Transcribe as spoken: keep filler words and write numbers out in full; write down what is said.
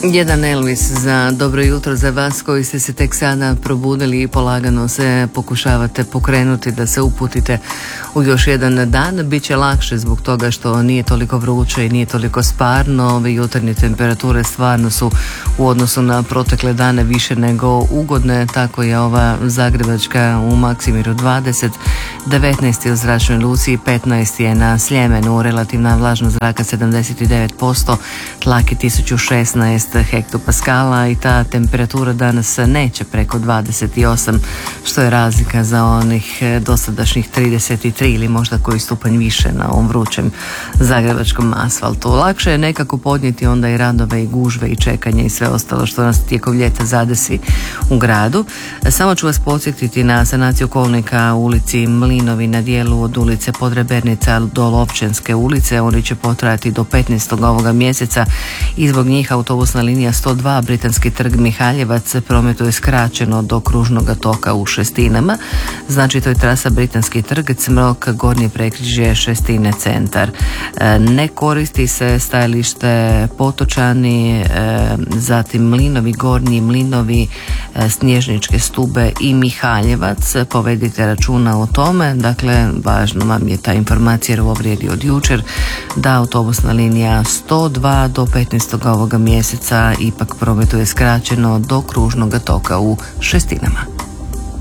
Jedan Elvis za dobro jutro za vas koji ste se tek sada probudili i polagano se pokušavate pokrenuti da se uputite u još jedan dan. Biće lakše zbog toga što nije toliko vruće i nije toliko sparno. Ove jutarnje temperature stvarno su u odnosu na protekle dane više nego ugodne. Tako je ova zagrebačka u Maksimiru dvadeset, devetnaest je u Zračnoj luci, petnaest je na Sljemenu, relativna vlažnost zraka sedamdeset devet posto, tlak je tisuću šesnaest hektopaskala i ta temperatura danas neće preko dvadeset osam, što je razlika za onih dosadašnjih trideset tri ili možda koji stupanj više na ovom vrućem zagrebačkom asfaltu. Lakše je nekako podnijeti onda i radove i gužve i čekanje i sve ostalo što nas tijekom ljeta zadesi u gradu. Samo ću vas podsjetiti na sanaciju kolnika u ulici Mlinovi na dijelu od ulice Podrebernica do Lovćenske ulice. Oni će potrajati do petnaestog ovoga mjeseca i zbog njih autobusna linija sto dva Britanski trg Mihaljevac prometuje skraćeno do kružnog toka u Šestinama. Znači to je trasa Britanski trg, Cmrok, Gornje Prekrižje, Šestine, Centar. Ne koristi se stajalište Potočani, zatim Mlinovi, Gornji Mlinovi, Snježničke Stube i Mihaljevac. Povedite računa o tome. Dakle, važno vam je ta informacija jer ovo vrijedi od jučer, da autobusna linija sto dva do petnaestog ovoga mjeseca ipak prometuje skraćeno do kružnog toka u Šestinama.